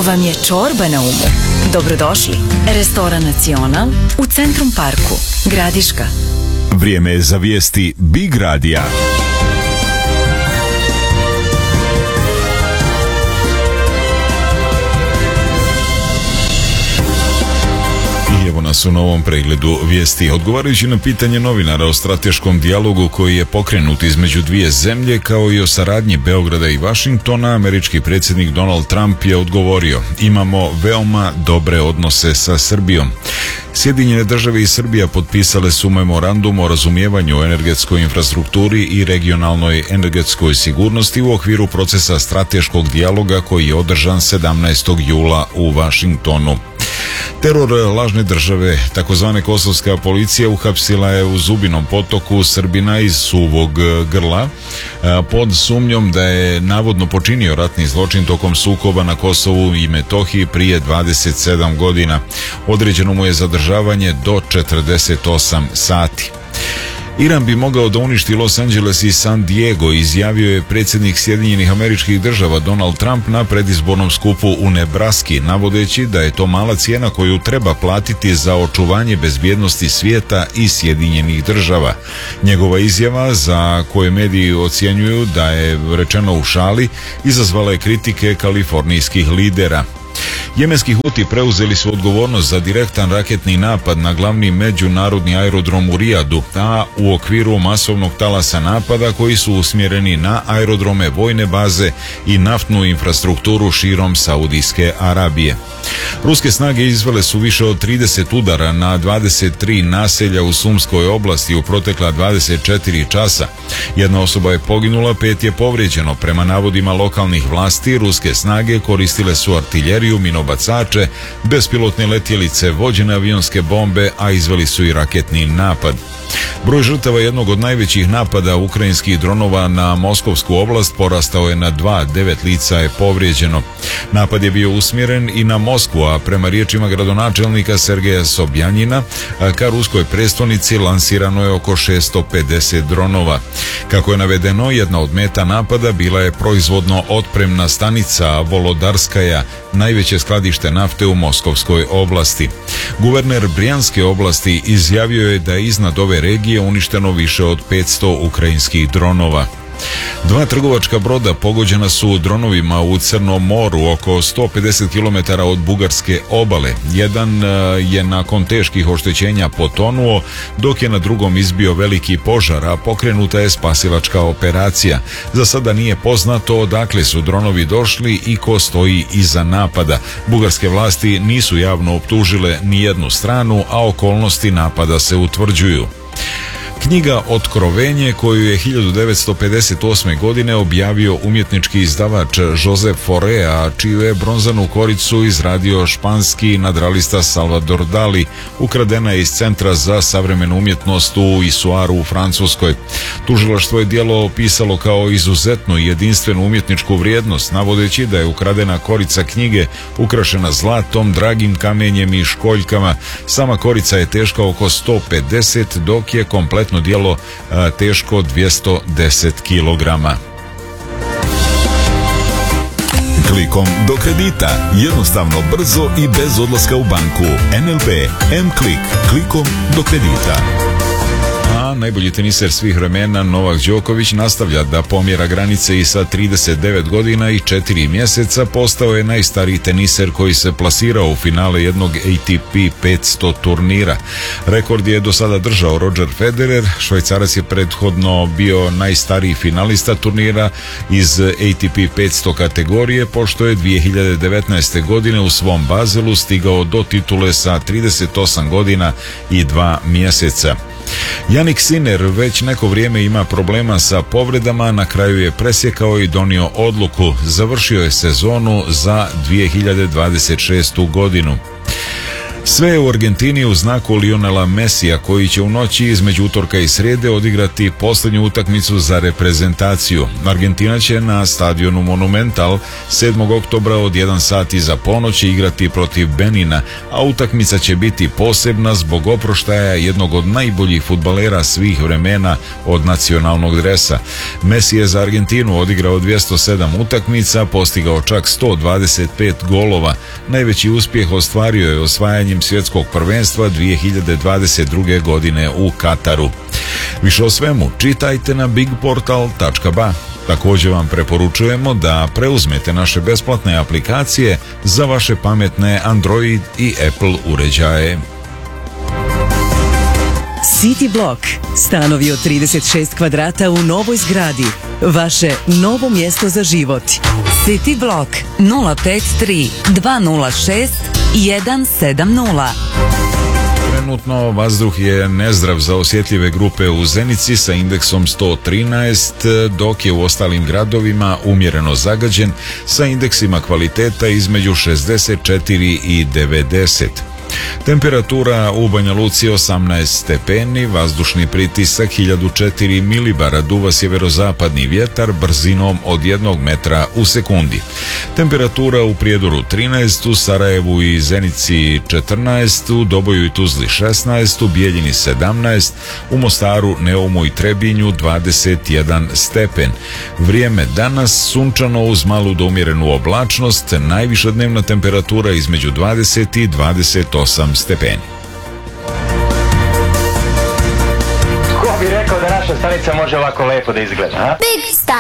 Ako vam je čorba na umu, dobrodošli. Restoran Nacional u Centrum Parku, Gradiška. Vrijeme je za vijesti Big Radija. Evo nas u novom pregledu vijesti. Odgovarajući na pitanje novinara o strateškom dijalogu koji je pokrenut između dvije zemlje kao i o saradnji Beograda i Vašingtona, američki predsjednik Donald Trump je odgovorio: imamo veoma dobre odnose sa Srbijom. Sjedinjene države i Srbija potpisale su memorandum o razumijevanju o energetskoj infrastrukturi i regionalnoj energetskoj sigurnosti u okviru procesa strateškog dijaloga koji je održan 17. jula u Vašingtonu. Teror lažne države, takozvane kosovska policija, uhapsila je u Zubinom Potoku Srbina iz Suvog Grla pod sumnjom da je navodno počinio ratni zločin tokom sukoba na Kosovu i Metohiji prije 27 godina. Određeno mu je zadržavanje do 48 sati. Iran bi mogao da uništi Los Angeles i San Diego, izjavio je predsjednik Sjedinjenih Američkih Država Donald Trump na predizbornom skupu u Nebraski, navodeći da je to mala cijena koju treba platiti za očuvanje bezbjednosti svijeta i Sjedinjenih Država. Njegova izjava, za koje mediji ocjenjuju da je rečeno u šali, izazvala je kritike kalifornijskih lidera. Jemenski Huti preuzeli su odgovornost za direktan raketni napad na glavni međunarodni aerodrom u Rijadu, a u okviru masovnog talasa napada koji su usmjereni na aerodrome, vojne baze i naftnu infrastrukturu širom Saudijske Arabije. Ruske snage izvele su više od 30 udara na 23 naselja u Sumskoj oblasti u protekla 24 časa. Jedna osoba je poginula, 5 je povrijeđeno. Prema navodima lokalnih vlasti, ruske snage koristile su artiljeriju, minobacače, bespilotne letjelice, vođene avionske bombe, a izveli su i raketni napad. Broj žrtava jednog od najvećih napada ukrajinskih dronova na Moskovsku oblast porastao je na 2, 9 lica je povrijeđeno. Napad je bio usmjeren i na Moskvu, a prema riječima gradonačelnika Sergeja Sobjanjina, ka ruskoj prestolnici lansirano je oko 650 dronova. Kako je navedeno, jedna od meta napada bila je proizvodno otpremna stanica Volodarskaja, najveće skladište nafte u Moskovskoj oblasti. Guverner Brijanske oblasti izjavio je da je iznad ove regije uništeno više od 500 ukrajinskih dronova. 2 trgovačka broda pogođena su dronovima u Crnom moru oko 150 km od bugarske obale. Jedan je nakon teških oštećenja potonuo, dok je na drugom izbio veliki požar, a pokrenuta je spasilačka operacija. Za sada nije poznato odakle su dronovi došli i ko stoji iza napada. Bugarske vlasti nisu javno optužile ni jednu stranu, a okolnosti napada se utvrđuju. Knjiga Otkrovenje, koju je 1958. godine objavio umjetnički izdavač Josep Forea, čiju je bronzanu koricu izradio španski nadrealista Salvador Dali, ukradena je iz Centra za savremenu umjetnost u Isuaru u Francuskoj. Tužilaštvo je djelo opisalo kao izuzetnu i jedinstvenu umjetničku vrijednost, navodeći da je ukradena korica knjige ukrašena zlatom, dragim kamenjem i školjkama. Sama korica je teška oko 150, dok je kompletno djelo teško 210 kilograma. Klikom do kredita. Jednostavno, brzo i bez odlaska u banku. NLB M-Klik. Klikom do kredita. A najbolji teniser svih vremena Novak Đoković nastavlja da pomjera granice i sa 39 godina i 4 mjeseca postao je najstariji teniser koji se plasirao u finale jednog ATP 500 turnira. Rekord je do sada držao Roger Federer. Švajcarac je prethodno bio najstariji finalista turnira iz ATP 500 kategorije, pošto je 2019. godine u svom Bazelu stigao do titule sa 38 godina i 2 mjeseca. Jannik Sinner već neko vrijeme ima problema sa povredama, na kraju je presjekao i donio odluku. Završio je sezonu za 2026. godinu. Sve je u Argentini u znaku Lionela Messija, koji će u noći između utorka i srijede odigrati posljednju utakmicu za reprezentaciju. Argentina će na stadionu Monumental 7. oktobra od 1 sat iza ponoći igrati protiv Benina, a utakmica će biti posebna zbog oproštaja jednog od najboljih fudbalera svih vremena od nacionalnog dresa. Messi je za Argentinu odigrao 207 utakmica, postigao čak 125 golova. Najveći uspjeh ostvario je osvajanjem svjetskog prvenstva 2022. godine u Kataru. Više o svemu čitajte na bigportal.ba. Također vam preporučujemo da preuzmete naše besplatne aplikacije za vaše pametne Android i Apple uređaje. City Block. Stanovi od 36 kvadrata u novoj zgradi. Vaše novo mjesto za život. City Block 053 206 170. Trenutno vazduh je nezdrav za osjetljive grupe u Zenici sa indeksom 113, dok je u ostalim gradovima umjereno zagađen sa indeksima kvaliteta između 64 i 90. Temperatura u Banja Luci 18 stepeni, vazdušni pritisak 1004 milibara, duva sjeverozapadni vjetar brzinom od 1 metra u sekundi. Temperatura u Prijedoru 13, u Sarajevu i Zenici 14, u Doboju i Tuzli 16, u Bijeljini 17, u Mostaru, Neumu i Trebinju 21 stepen. Vrijeme danas sunčano uz malu do umjerenu oblačnost, najviša dnevna temperatura između 20 i 28 stepeni. Ko bi rekao da naša stanica može ovako lepo da izgleda, a? Big Star.